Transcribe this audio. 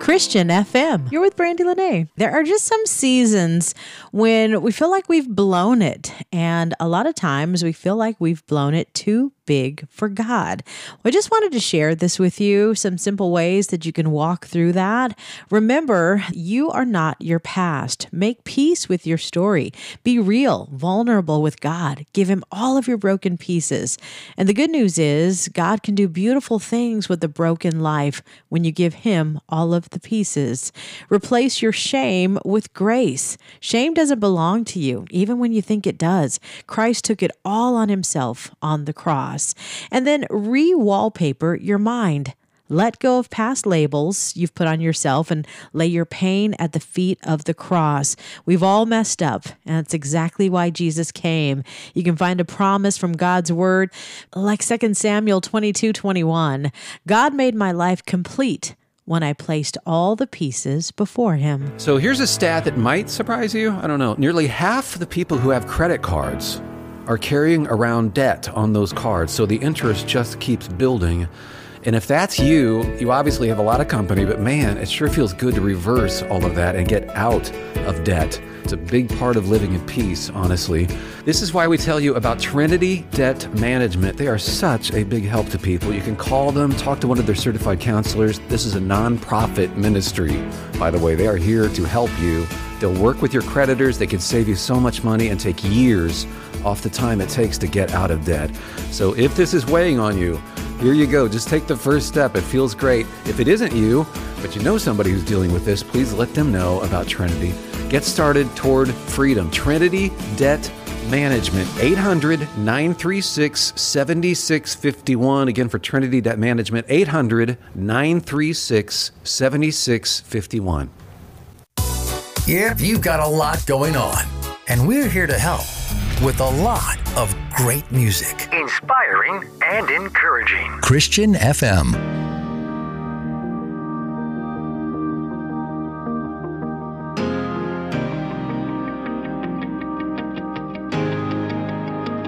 Christian FM. You're with Brandy Lene. There are just some seasons when we feel like we've blown it. And a lot of times we feel like we've blown it too big for God. I just wanted to share this with you, some simple ways that you can walk through that. Remember, you are not your past. Make peace with your story. Be real, vulnerable with God. Give Him all of your broken pieces. And the good news is God can do beautiful things with a broken life when you give Him all of the pieces. Replace your shame with grace. Shame doesn't belong to you, even when you think it does. Christ took it all on Himself on the cross. And then re-wallpaper your mind. Let go of past labels you've put on yourself and lay your pain at the feet of the cross. We've all messed up, and that's exactly why Jesus came. You can find a promise from God's word, like 2 Samuel 22:21. God made my life complete when I placed all the pieces before Him. So here's a stat that might surprise you. I don't know. Nearly half of the people who have credit cards are carrying around debt on those cards, so the interest just keeps building. And if that's you, you obviously have a lot of company, but man, it sure feels good to reverse all of that and get out of debt. It's a big part of living in peace, honestly. This is why we tell you about Trinity Debt Management. They are such a big help to people. You can call them, talk to one of their certified counselors. This is a nonprofit ministry, by the way. They are here to help you. They'll work with your creditors. They can save you so much money and take years off the time it takes to get out of debt. So if this is weighing on you, here you go. Just take the first step. It feels great. If it isn't you, but you know somebody who's dealing with this, please let them know about Trinity. Get started toward freedom. Trinity Debt Management, 800-936-7651. Again, for Trinity Debt Management, 800-936-7651. Yep, you've got a lot going on, and we're here to help with a lot of great music. Inspiring and encouraging. Christian FM.